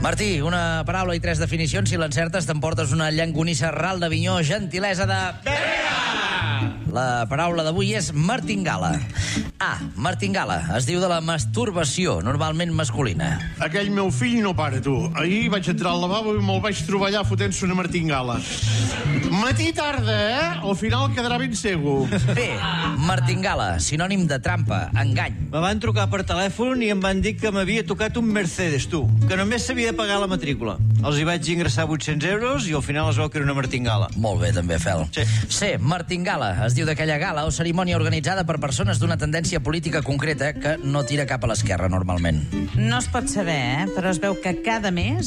Martí, una paraula i 3 definicions. Si l'encertes, t'emportes una llangonissa ral d'Avinyó, gentilesa de... La paraula d'avui és martingala. A. Martingala. Es diu de la masturbació, normalment masculina. Aquell meu fill no para, tu. Ahir vaig entrar al lavabo i me'l vaig trobar allà fotent-se una martingala. Matí tarda, eh? Al final quedarà ben segur. B. Martingala. Sinònim de trampa, engany. Me van trucar per telèfon i em van dir que m'havia tocat un Mercedes, tu, que només s'havia de pagar la matrícula. Els hi vaig ingressar 800 euros i al final es veu que era una martingala. Molt bé, també, Fel. Sí. C. Martingala. Es diu d'aquella gala o cerimònia organitzada per persones d'una tendència política concreta que no tira cap a l'esquerra, normalment. No es pot saber, però es veu que cada mes